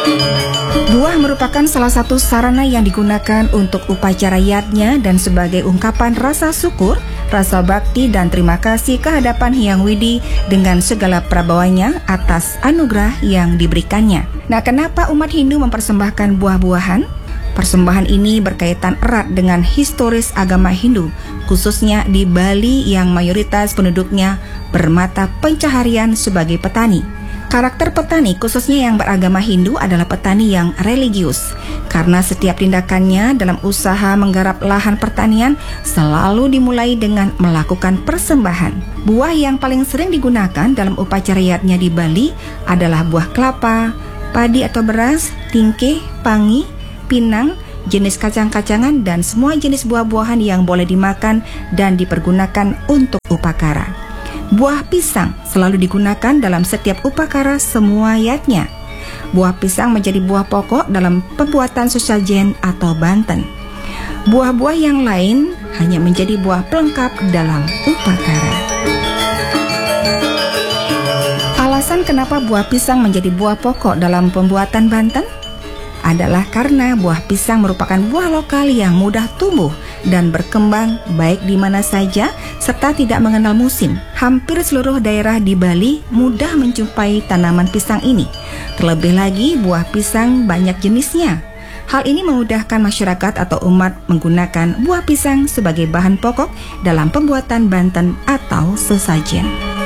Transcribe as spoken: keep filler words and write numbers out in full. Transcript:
Buah merupakan salah satu sarana yang digunakan untuk upacara yatnya dan sebagai ungkapan rasa syukur, rasa bakti dan terima kasih kehadapan Hyang Widi dengan segala prabawanya atas anugerah yang diberikannya. Nah, kenapa umat Hindu mempersembahkan buah-buahan? Persembahan ini berkaitan erat dengan historis agama Hindu, khususnya di Bali yang mayoritas penduduknya bermata pencaharian sebagai petani. Karakter petani khususnya yang beragama Hindu adalah petani yang religius, karena setiap tindakannya dalam usaha menggarap lahan pertanian selalu dimulai dengan melakukan persembahan. Buah yang paling sering digunakan dalam upacara yatnya di Bali adalah buah kelapa, padi atau beras, tingkih, pangi, pinang, jenis kacang-kacangan dan semua jenis buah-buahan yang boleh dimakan dan dipergunakan untuk upakara. Buah pisang selalu digunakan dalam setiap upakara semua yatnya. Buah pisang menjadi buah pokok dalam pembuatan sesajen atau banten. Buah-buah yang lain hanya menjadi buah pelengkap dalam upakara. Alasan kenapa buah pisang menjadi buah pokok dalam pembuatan banten adalah karena buah pisang merupakan buah lokal yang mudah tumbuh dan berkembang baik di mana saja serta tidak mengenal musim. Hampir seluruh daerah di Bali mudah menjumpai tanaman pisang ini. Terlebih lagi buah pisang banyak jenisnya. Hal ini memudahkan masyarakat atau umat menggunakan buah pisang sebagai bahan pokok dalam pembuatan banten atau sesajen.